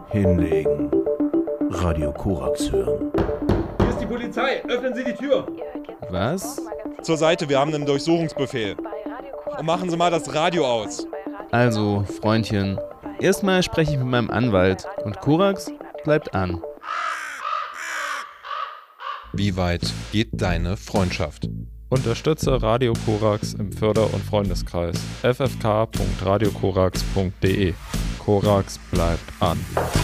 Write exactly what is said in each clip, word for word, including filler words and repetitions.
Hinlegen. Radio Korax hören. Hier ist die Polizei. Öffnen Sie die Tür. Was? Zur Seite, wir haben einen Durchsuchungsbefehl. Und machen Sie mal das Radio aus. Also, Freundchen, erstmal spreche ich mit meinem Anwalt und Korax bleibt an. Wie weit geht deine Freundschaft? Unterstütze Radio Korax im Förder- und Freundeskreis f f k punkt radio korax punkt d e. Korax bleibt an.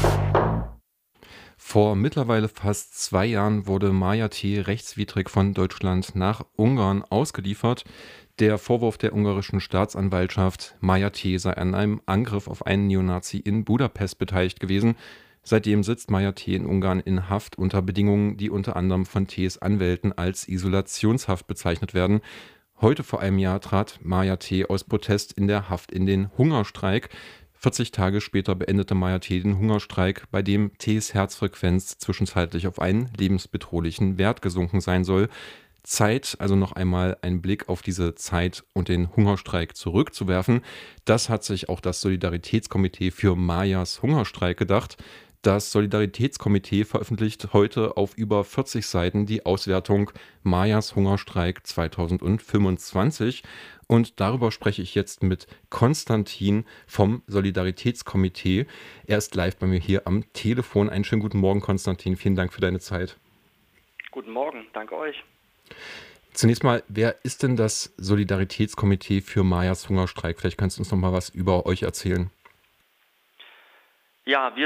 Vor mittlerweile fast zwei Jahren wurde Maja T. rechtswidrig von Deutschland nach Ungarn ausgeliefert. Der Vorwurf der ungarischen Staatsanwaltschaft, Maja T. sei an einem Angriff auf einen Neonazi in Budapest beteiligt gewesen. Seitdem sitzt Maja T. in Ungarn in Haft unter Bedingungen, die unter anderem von T.s Anwälten als Isolationshaft bezeichnet werden. Heute vor einem Jahr trat Maja T. aus Protest in der Haft in den Hungerstreik. vierzig Tage später beendete Maja T. den Hungerstreik, bei dem T.s Herzfrequenz zwischenzeitlich auf einen lebensbedrohlichen Wert gesunken sein soll. Zeit, also noch einmal einen Blick auf diese Zeit und den Hungerstreik zurückzuwerfen. Das hat sich auch das Solidaritätskomitee für Majas Hungerstreik gedacht. Das Solidaritätskomitee veröffentlicht heute auf über vierzig Seiten die Auswertung Majas Hungerstreik zweitausendfünfundzwanzig. Und darüber spreche ich jetzt mit Konstantin vom Solidaritätskomitee. Er ist live bei mir hier am Telefon. Einen schönen guten Morgen, Konstantin. Vielen Dank für deine Zeit. Guten Morgen, danke euch. Zunächst mal, wer ist denn das Solidaritätskomitee für Majas Hungerstreik? Vielleicht kannst du uns noch mal was über euch erzählen. Ja, wir